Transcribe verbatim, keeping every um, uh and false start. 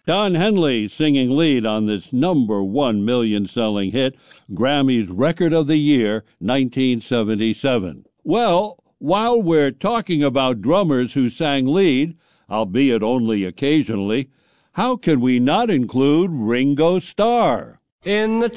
Don Henley singing lead on this number one million-selling hit, Grammy's Record of the Year, nineteen seventy-seven. Well, while we're talking about drummers who sang lead, albeit only occasionally, how can we not include Ringo Starr? In the